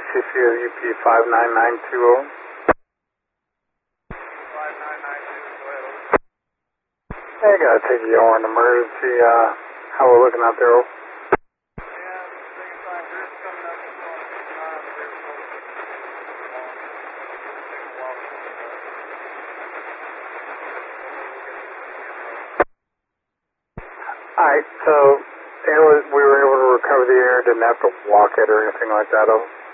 CC of UP 59920. Hey, gotta take you on emergency. How we're looking out there? Alright, so we were able to recover the air, didn't have to walk it or anything like that.